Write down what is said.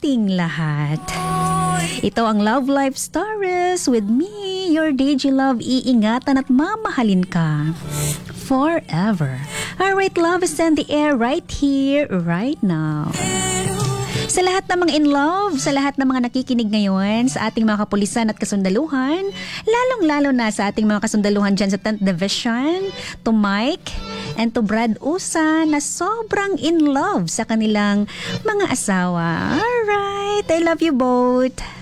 ating lahat. Ito ang Love Life Stories with me, your DJ Love. Iingatan at mamahalin ka forever. Alright, love is in the air right here, right now. Sa lahat ng mga in love, sa lahat ng mga nakikinig ngayon, sa ating mga kapulisan at kasundaluhan, lalong-lalo na sa ating mga kasundaluhan dyan sa 10th Division, to Mike and to Brad Usa na sobrang in love sa kanilang mga asawa. Alright, I love you both.